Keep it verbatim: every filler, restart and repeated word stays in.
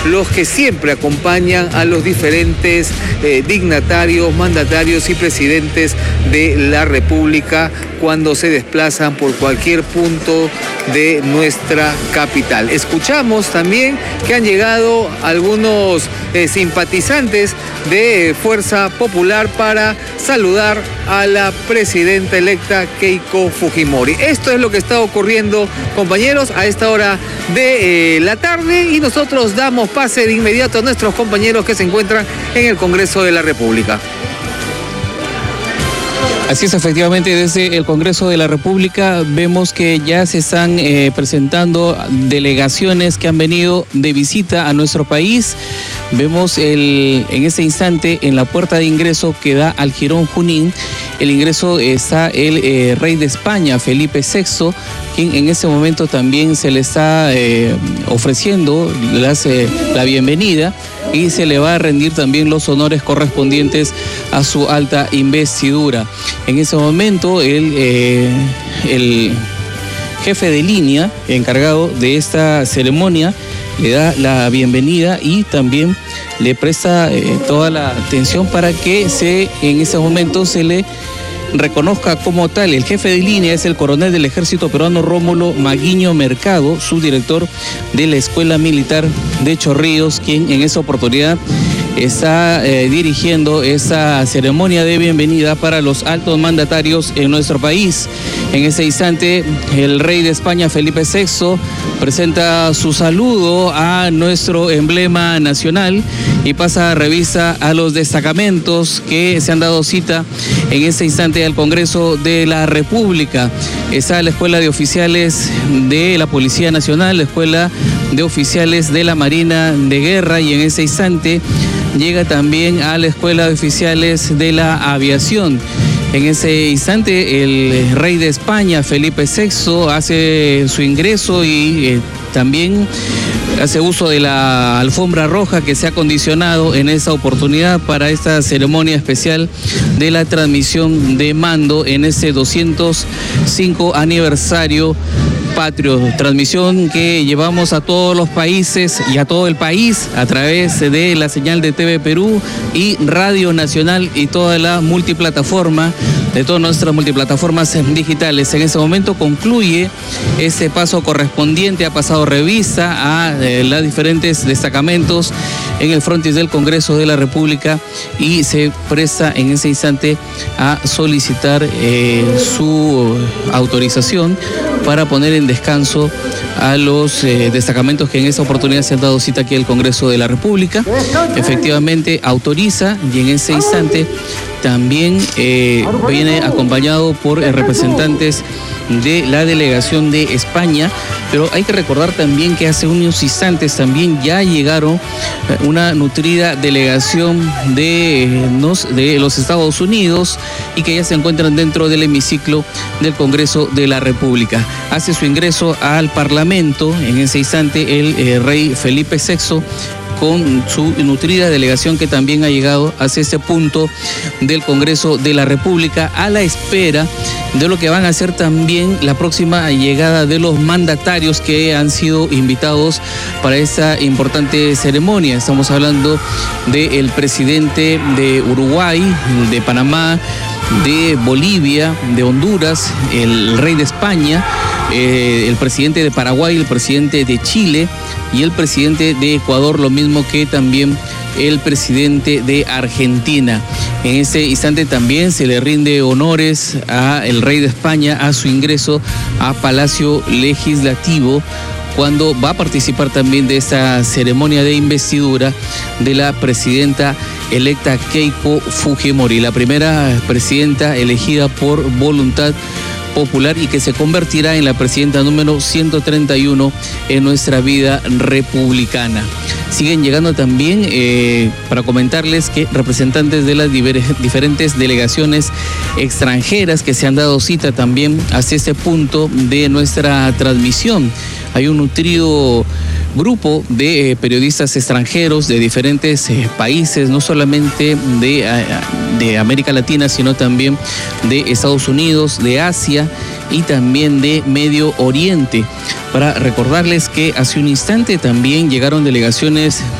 los que siempre acompañan a los diferentes eh, dignatarios, mandatarios y presidentes de la República cuando se desplazan por cualquier punto de nuestra capital. Escuchamos también que han llegado algunos eh, simpatizantes de Fuerza Popular para saludar a la presidenta electa Keiko Fujimori. Esto es lo que está ocurriendo, compañeros, a esta hora de eh, la tarde, y nosotros damos pase de inmediato a nuestros compañeros que se encuentran en el Congreso de la República. Así es, efectivamente, desde el Congreso de la República vemos que ya se están eh, presentando delegaciones que han venido de visita a nuestro país. Vemos el, en este instante en la puerta de ingreso que da al Jirón Junín, el ingreso está el eh, rey de España, Felipe sexto, quien en este momento también se le está eh, ofreciendo las, eh, la bienvenida, y se le va a rendir también los honores correspondientes a su alta investidura. En ese momento el, eh, el jefe de línea encargado de esta ceremonia le da la bienvenida y también le presta eh, toda la atención para que se, en ese momento se le reconozca como tal. El jefe de línea es el coronel del Ejército Peruano Rómulo Maguiño Mercado, subdirector de la Escuela Militar de Chorrillos, quien en esa oportunidad está eh, dirigiendo esa ceremonia de bienvenida para los altos mandatarios en nuestro país. En ese instante, el rey de España, Felipe sexto, presenta su saludo a nuestro emblema nacional y pasa a revista a los destacamentos que se han dado cita en este instante al Congreso de la República. Está la Escuela de Oficiales de la Policía Nacional, la Escuela de Oficiales de la Marina de Guerra, y en ese instante llega también a la Escuela de Oficiales de la Aviación. En ese instante el rey de España, Felipe sexto, hace su ingreso y eh, también hace uso de la alfombra roja que se ha acondicionado en esa oportunidad para esta ceremonia especial de la transmisión de mando en ese doscientos cinco aniversario patrio, transmisión que llevamos a todos los países y a todo el país a través de la señal de T V Perú y Radio Nacional y toda la multiplataforma, de todas nuestras multiplataformas digitales. En ese momento concluye ese paso correspondiente, ha pasado revista a eh, los diferentes destacamentos en el frontis del Congreso de la República y se presta en ese instante a solicitar eh, su autorización para poner en descanso a los eh, destacamentos que en esta oportunidad se han dado cita aquí al Congreso de la República. Efectivamente autoriza, y en ese instante también eh, viene acompañado por eh, representantes de la delegación de España, pero hay que recordar también que hace unos instantes también ya llegaron una nutrida delegación de, de los Estados Unidos y que ya se encuentran dentro del hemiciclo del Congreso de la República. Hace su ingreso al Parlamento en ese instante el eh, rey Felipe sexto, con su nutrida delegación que también ha llegado hacia ese punto del Congreso de la República, a la espera de lo que van a ser también la próxima llegada de los mandatarios que han sido invitados para esta importante ceremonia. Estamos hablando del presidente de Uruguay, de Panamá, de Bolivia, de Honduras, el rey de España, eh, el presidente de Paraguay, el presidente de Chile y el presidente de Ecuador, lo mismo que también el presidente de Argentina. En ese instante también se le rinde honores al rey de España a su ingreso a Palacio Legislativo, cuando va a participar también de esta ceremonia de investidura de la presidenta electa Keiko Fujimori, la primera presidenta elegida por voluntad popular y que se convertirá en la presidenta número ciento treinta y uno en nuestra vida republicana. Siguen llegando también, eh, para comentarles que representantes de las diferentes delegaciones extranjeras que se han dado cita también hacia este punto de nuestra transmisión. Hay un nutrido grupo de eh, periodistas extranjeros de diferentes eh, países, no solamente de, eh, de América Latina, sino también de Estados Unidos, de Asia y también de Medio Oriente. Para recordarles que hace un instante también llegaron delegaciones